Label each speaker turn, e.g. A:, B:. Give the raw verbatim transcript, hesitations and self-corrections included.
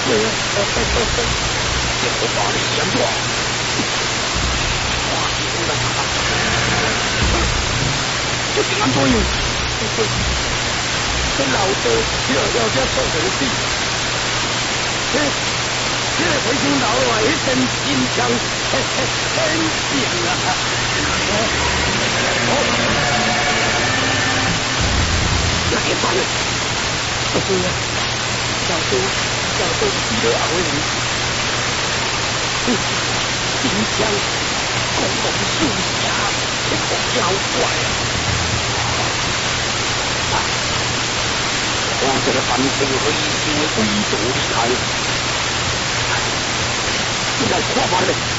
A: 对啊，这我把你想多，哇，你在哪？这平安多用，这老的要要要做人事，这这回心老话一身心枪，嘿嘿，很险啊！那也办了，不对啊，小周小周记得后的人，心枪公公树下，这个妖怪啊！我这个反正会先微度离开，现在跨完了。